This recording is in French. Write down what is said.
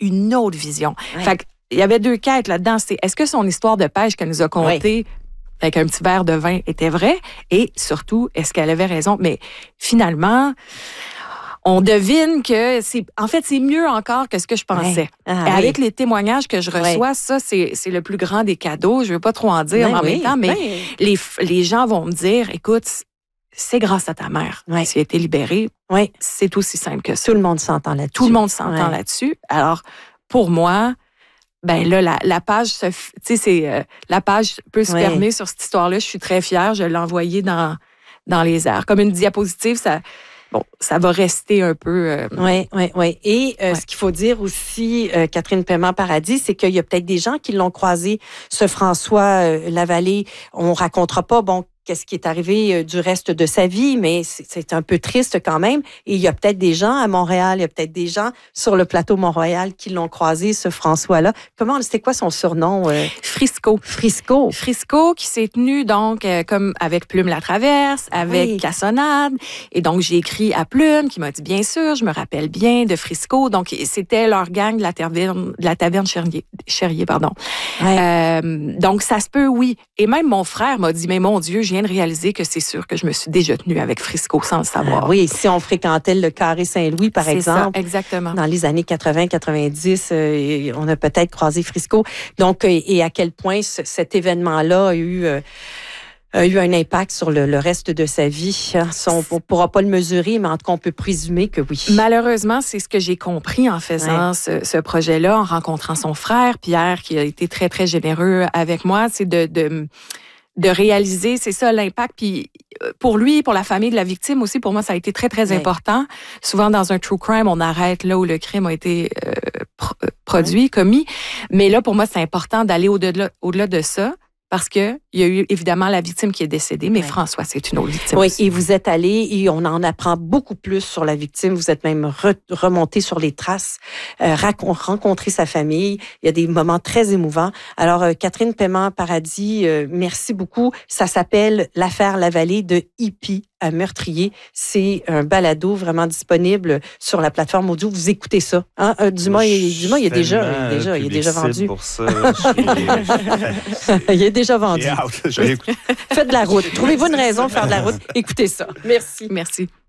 une autre vision. Ouais. Fait qu'il y avait 2 quêtes là-dedans. C'est est-ce que son histoire de pêche qu'elle nous a contée avec un petit verre de vin était vraie? Et surtout, est-ce qu'elle avait raison? Mais finalement, on devine que c'est mieux encore que ce que je pensais. Ah, et avec les témoignages que je reçois, ça, c'est le plus grand des cadeaux. Je veux pas trop en dire en même temps, mais les gens vont me dire, écoute, c'est grâce à ta mère. Tu as été libérée. C'est aussi simple que ça. Tout le monde s'entend là-dessus. Tout le monde s'entend là-dessus. Alors, pour moi, ben là, la page, la page peut se fermer sur cette histoire-là. Je suis très fière. Je l'ai envoyée dans les airs. Comme une diapositive, ça va rester un peu... Oui. Et ce qu'il faut dire aussi, Catherine Paiement-Paradis, c'est qu'il y a peut-être des gens qui l'ont croisé, ce François Lavallée. On racontera pas, qu'est-ce qui est arrivé du reste de sa vie, mais c'est un peu triste quand même. Et il y a peut-être des gens à Montréal, il y a peut-être des gens sur le plateau Mont-Royal qui l'ont croisé, ce François-là. C'était quoi son surnom? Frisco. Frisco qui s'est tenu donc comme avec Plume la Traverse, avec Cassonade. Et donc, j'ai écrit à Plume qui m'a dit, bien sûr, je me rappelle bien de Frisco. Donc, c'était leur gang de la taverne Cherrier, pardon. Donc, ça se peut, oui. Et même mon frère m'a dit, mais mon Dieu, je viens de réaliser que c'est sûr que je me suis déjà tenue avec Frisco sans le savoir. Oui, si on fréquentait le Carré Saint-Louis, par exemple. C'est ça, exactement. Dans les années 80-90, on a peut-être croisé Frisco. Donc, et à quel point cet événement-là a eu un impact sur le reste de sa vie. On ne pourra pas le mesurer, mais en tout cas, on peut présumer que oui. Malheureusement, c'est ce que j'ai compris en faisant ce projet-là, en rencontrant son frère, Pierre, qui a été très, très généreux avec moi. C'est de réaliser, c'est ça, l'impact. Puis pour lui, pour la famille de la victime aussi, pour moi, ça a été très, très important. Souvent, dans un true crime, on arrête là où le crime a été produit, commis. Mais là, pour moi, c'est important d'aller au-delà de ça. Parce qu'il y a eu évidemment la victime qui est décédée, mais François, c'est une autre victime. Oui, aussi. et vous êtes allé et on en apprend beaucoup plus sur la victime. Vous êtes même remonté sur les traces, rencontré sa famille. Il y a des moments très émouvants. Alors, Catherine Paiement-Paradis, merci beaucoup. Ça s'appelle L'affaire Lavallée de Hippie à Meurtrier. C'est un balado vraiment disponible sur la plateforme audio. Vous écoutez ça. Hein? Dumas, il est déjà vendu. Pour ça, il est déjà vendu. Faites de la route. Trouvez-vous une raison de faire de la route. Écoutez ça. Merci. Merci.